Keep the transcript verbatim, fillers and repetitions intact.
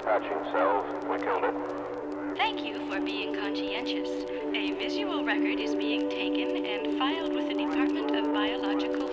Patching cells. We killed it. Thank you for being conscientious. A visual record is being taken and filed with the Department of Biological